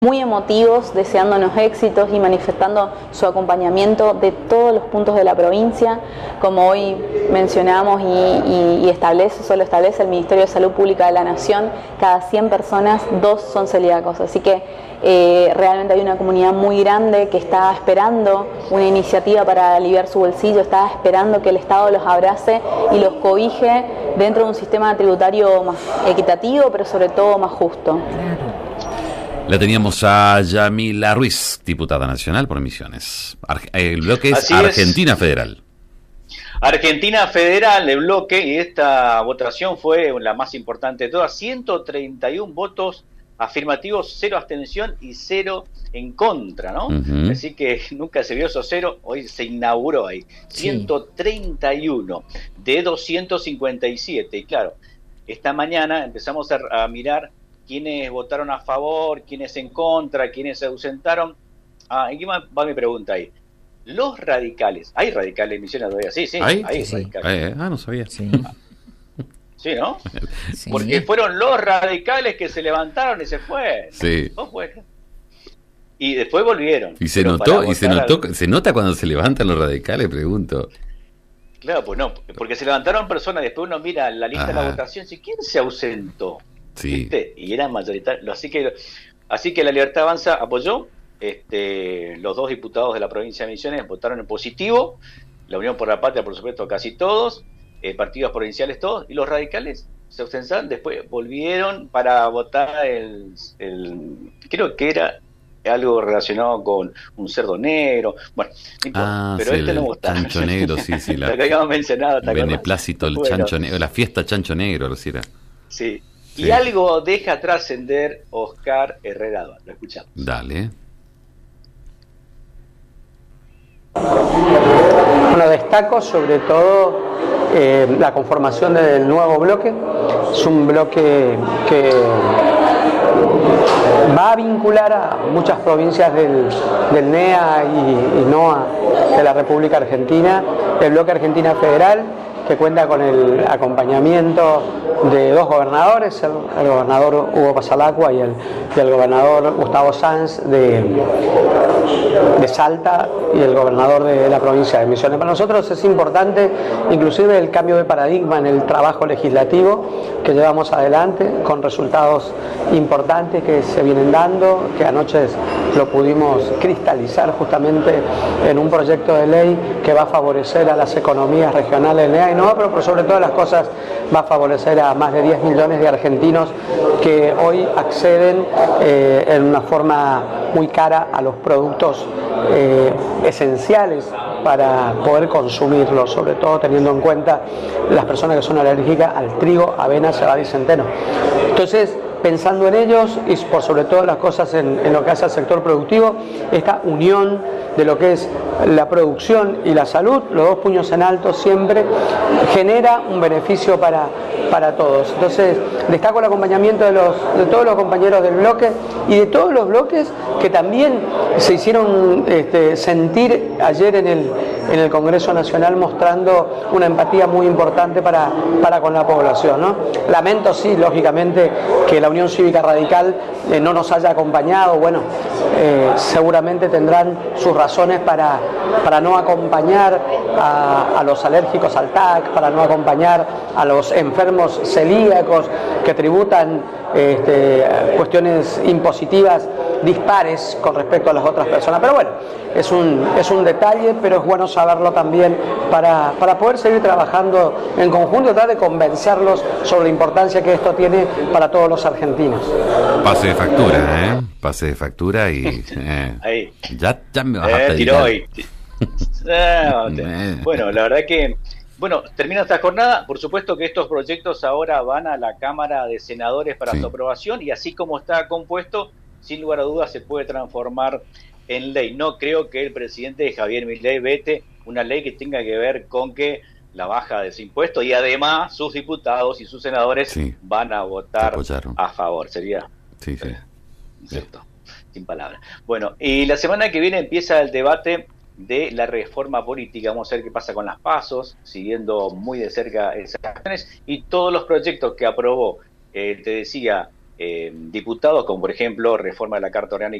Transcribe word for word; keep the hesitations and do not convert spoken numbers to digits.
muy emotivos, deseándonos éxitos y manifestando su acompañamiento de todos los puntos de la provincia, como hoy mencionamos y, y, y establece, solo establece el Ministerio de Salud Pública de la Nación, cada cien personas, dos son celíacos, así que eh, realmente hay una comunidad muy grande que está esperando una iniciativa para aliviar su bolsillo, está esperando que el Estado los abrace y los cobije dentro de un sistema tributario más equitativo, pero sobre todo más justo. La teníamos a Yamila Ruiz, diputada nacional por Misiones. El bloque es Así Argentina es. Federal. Argentina Federal, el bloque, y esta votación fue la más importante de todas. ciento treinta y uno votos afirmativos, cero abstención y cero en contra, ¿no? Uh-huh. Así que nunca se vio eso cero, hoy se inauguró ahí. Sí. ciento treinta y uno de doscientos cincuenta y siete. Y claro, esta mañana empezamos a, a mirar quiénes votaron a favor, quiénes en contra, quiénes se ausentaron. Ah, ¿en qué va mi pregunta ahí? Los radicales, ¿hay radicales en Misiones todavía? Sí, sí, hay, hay sí, radicales. Sí. Ah, no sabía. Sí, sí, ¿no? Sí. Porque fueron los radicales que se levantaron y se fueron. Sí. ¿No fue? Y después volvieron. Y se notó, y se notó, al... se nota cuando se levantan los radicales, pregunto. Claro, pues no, porque se levantaron personas, después uno mira la lista Ajá. de la votación, ¿sí? ¿Quién se ausentó? Sí. ¿Viste? Y eran mayoritarios. Así que, así que la Libertad Avanza apoyó. Este, los dos diputados de la provincia de Misiones votaron en positivo. La Unión por la Patria, por supuesto, casi todos. Eh, partidos provinciales todos. Y los radicales se ausentaron. Después volvieron para votar el, el creo que era algo relacionado con un cerdo negro. Bueno, ah, pero sí, este no votaba. Chancho negro, sí, sí. La, la que habíamos mencionado. El beneplácito, el bueno. chancho negro, la fiesta chancho negro, lo era. Sí. Sí. Y algo deja trascender Oscar Herrera. Lo escuchamos. Dale. Bueno, destaco sobre todo eh, la conformación del nuevo bloque. Es un bloque que va a vincular a muchas provincias del, del N E A y, y N O A de la República Argentina. El bloque Argentina Federal, que cuenta con el acompañamiento de dos gobernadores, el, el gobernador Hugo Pasalacqua y el, y el gobernador Gustavo Sanz de, de Salta y el gobernador de la provincia de Misiones. Para nosotros es importante inclusive el cambio de paradigma en el trabajo legislativo que llevamos adelante con resultados importantes que se vienen dando, que anoche lo pudimos cristalizar justamente en un proyecto de ley que va a favorecer a las economías regionales del N E A y no, pero por sobre todas las cosas va a favorecer a más de diez millones de argentinos que hoy acceden eh, en una forma muy cara a los productos eh, esenciales para poder consumirlos, sobre todo teniendo en cuenta las personas que son alérgicas al trigo, avena, cebada y centeno. Entonces, pensando en ellos y por sobre todas las cosas en, en lo que hace al sector productivo, esta unión de lo que es la producción y la salud, los dos puños en alto siempre, genera un beneficio para, para todos. Entonces, destaco el acompañamiento de, los, de todos los compañeros del bloque y de todos los bloques que también se hicieron este, sentir ayer en el, en el Congreso Nacional mostrando una empatía muy importante para, para con la población, ¿no? Lamento, sí, lógicamente, que la Unión Cívica Radical eh, no nos haya acompañado. Bueno, eh, seguramente tendrán sus razones para, para no acompañar a, a los alérgicos al T A C, para no acompañar a los enfermos celíacos que tributan este, cuestiones impositivas dispares con respecto a las otras personas. Pero bueno, es un, es un detalle, pero es bueno saberlo también para, para poder seguir trabajando en conjunto y tratar de convencerlos sobre la importancia que esto tiene para todos los argentinos. Pase de factura, ¿eh? Pase de factura y... Eh, Ahí. Ya, ya me bajaste. Eh, tiró y... Bueno, la verdad que... Bueno, termina esta jornada. Por supuesto que estos proyectos ahora van a la Cámara de Senadores para sí. su aprobación y así como está compuesto, sin lugar a dudas se puede transformar en ley. No creo que el presidente Javier Milei vete una ley que tenga que ver con que la baja de ese impuesto y además sus diputados y sus senadores sí. van a votar a favor. Sería sí, sí. cierto, sin palabras. Bueno, y la semana que viene empieza el debate de la reforma política. Vamos a ver qué pasa con las pasos, siguiendo muy de cerca esas acciones y todos los proyectos que aprobó, eh, te decía, eh, diputados, como por ejemplo reforma de la Carta Orgánica